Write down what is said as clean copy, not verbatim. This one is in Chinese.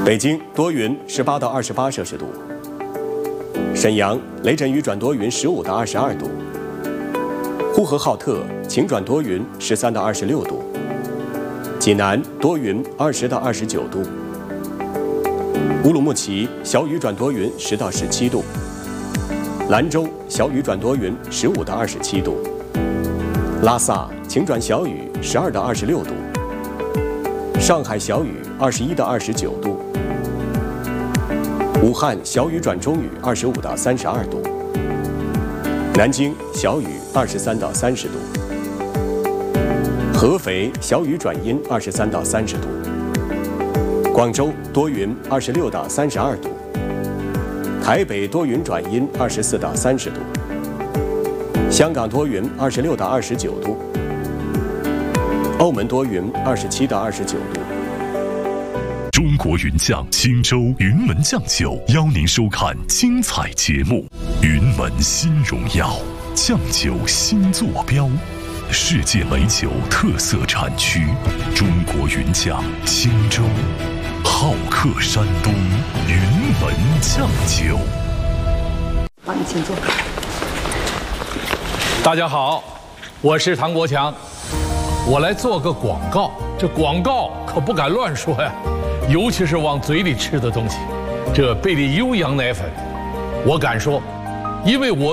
北京多云18到28摄氏度。沈阳雷阵雨转多云15到22度。呼和浩特晴转多云13到26度。济南多云20到29度。乌鲁木齐小雨转多云10到17度。兰州小雨转多云15到27度。拉萨晴转小雨12到26度。上海小雨21到29度。武汉小雨转中雨25到32度。南京小雨23到30度。合肥小雨转阴23到30度。广州多云26到32度。台北多云转阴24到30度。香港多云26到29度。澳门多云27到29度。 中国云酱青州云门酱酒邀您收看精彩节目。云门新荣耀，酱酒新坐标，世界美酒特色产区，中国云酱青州，好客山东，云门酱酒。 好，你请坐。 大家好，我是唐国强，我来做个广告。这广告可不敢乱说呀，尤其是往嘴里吃的东西。这贝利优羊奶粉，我敢说，因为我